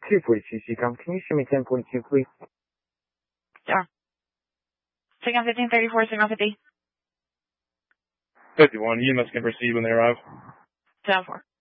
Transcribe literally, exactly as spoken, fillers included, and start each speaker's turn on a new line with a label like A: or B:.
A: two forty-two Seacom. Can you show me ten forty-two, please?
B: Sure. Seacom fifteen thirty-four, Seacom fifty.
C: fifty-one, you must can proceed when they arrive.
B: seven four.